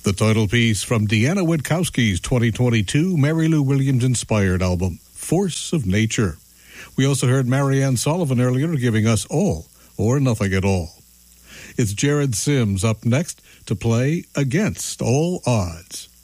The title piece from Deanna Witkowski's 2022 Mary Lou Williams-inspired album, Force of Nature. We also heard Marianne Sullivan earlier giving us All or Nothing at All. It's Jared Sims up next to play Against All Odds.